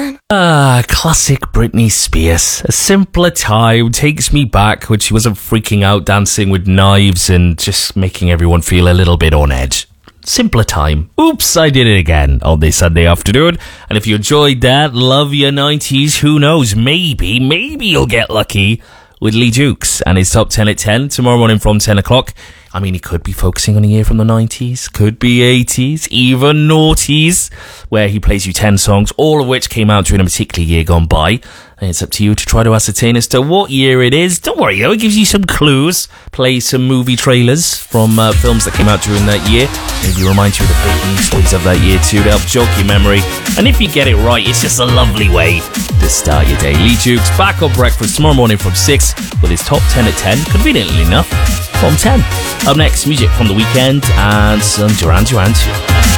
again. Classic Britney Spears. A Simpler Time takes me back when she wasn't freaking out dancing with knives and just making everyone feel a little bit on edge. Simpler Time. Oops, I did it again on this Sunday afternoon. And if you enjoyed that, love your 90s, who knows, maybe you'll get lucky with Lee Dukes and his Top 10 at 10 tomorrow morning from 10 o'clock. I mean, he could be focusing on a year from the 90s, could be 80s, even noughties, where he plays you 10 songs, all of which came out during a particular year gone by. And it's up to you to try to ascertain as to what year it is. Don't worry, though, it gives you some clues. Play some movie trailers from films that came out during that year. Maybe remind you of the big news stories of that year too to help jog your memory. And if you get it right, it's just a lovely way to start your day. Lee Dukes back on breakfast tomorrow morning from 6 with his Top 10 at 10, conveniently enough, from 10. Up next, music from The Weeknd and some Duran Duran too.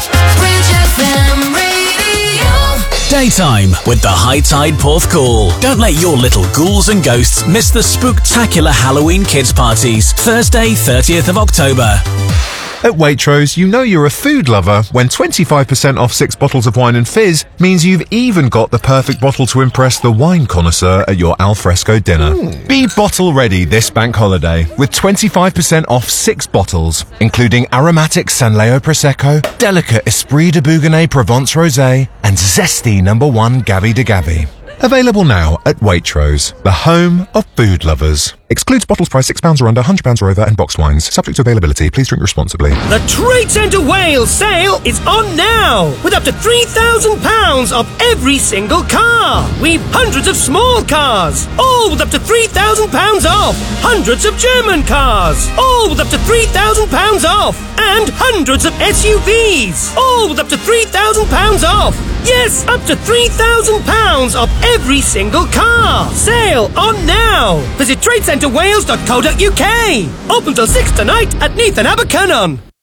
Daytime with the High Tide Porthcawl. Don't let your little ghouls and ghosts miss the spooktacular Halloween kids parties. Thursday, 30th of October. At Waitrose, you know you're a food lover when 25% off 6 bottles of wine and fizz means you've even got the perfect bottle to impress the wine connoisseur at your alfresco dinner. Be bottle ready this bank holiday with 25% off 6 bottles, including aromatic Sanleo Prosecco, delicate Esprit de Bougonnet Provence Rosé, and zesty No. 1 Gavi de Gavi. Available now at Waitrose, the home of food lovers. Excludes bottles priced £6 or under, £100 or over, and boxed wines. Subject to availability. Please drink responsibly. The Trade Centre Wales sale is on now, with up to £3,000 off every single car. We've hundreds of small cars, all with up to £3,000 off. Hundreds of German cars, all with up to £3,000 off. And hundreds of SUVs, all with up to £3,000 off. Yes, up to £3,000 off every single car. Sale on now. Visit tradecentrewales.co.uk. Open till 6 tonight at Neath and Abercynon.